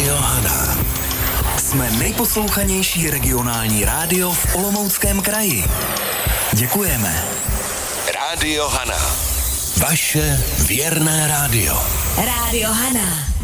Rádio Hana. Jsme nejposlouchanější regionální rádio v Olomouckém kraji. Děkujeme. Rádio Hana. Vaše věrné rádio. Rádio Hana.